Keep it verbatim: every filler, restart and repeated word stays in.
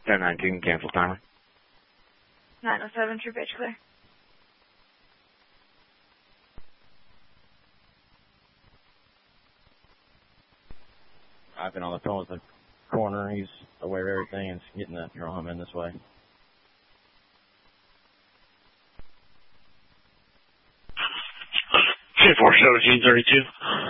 ten nineteen, cancel timer. nine oh seven, True Pitch clear. I've been on the phone with the coroner. He's aware of everything and getting the funeral home in this way. ten four seventeen thirty-two.